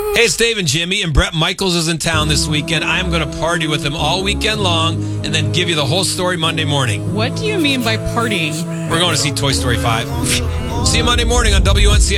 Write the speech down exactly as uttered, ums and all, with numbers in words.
Hey, it's Dave and Jimmy, and Bret Michaels is in town this weekend. I'm going to party with him all weekend long and then give you the whole story Monday morning. What do you mean by partying? We're going to see Toy Story five. See you Monday morning on W N C.